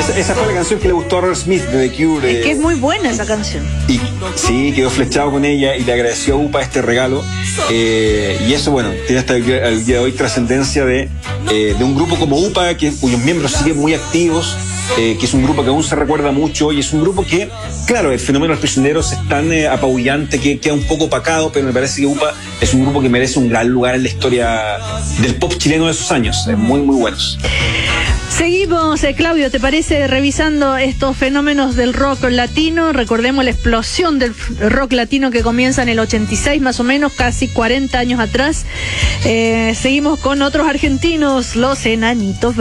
Esa fue la canción que le gustó a Robert Smith de The Cure. Es que es muy buena esa canción. Y sí, quedó flechado con ella y le agradeció a UPA este regalo. Y eso, bueno, tiene hasta el día de hoy trascendencia de un grupo como UPA, cuyos miembros siguen muy activos, que es un grupo que aún se recuerda mucho y es un grupo que, claro, el fenómeno de los prisioneros es tan apabullante que queda un poco opacado, pero me parece que UPA es un grupo que merece un gran lugar en la historia del pop chileno de esos años. Muy, muy buenos. Seguimos, Claudio, ¿te parece? Revisando estos fenómenos del rock latino. Recordemos la explosión del rock latino que comienza en el 86, más o menos, casi 40 años atrás. Seguimos con otros argentinos, los Enanitos Verdes.